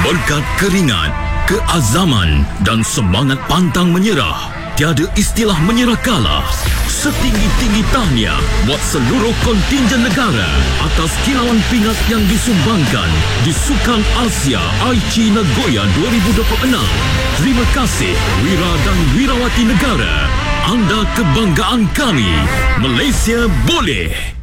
Berkat keringat, keazaman dan semangat pantang menyerah, tiada istilah menyerah kalah. Setinggi-tinggi tahniah buat seluruh kontingen negara atas kilauan pingat yang disumbangkan di Sukan Asia Aichi Nagoya 2026. Terima kasih Wira dan Wirawati negara. Anda kebanggaan kami. Malaysia boleh!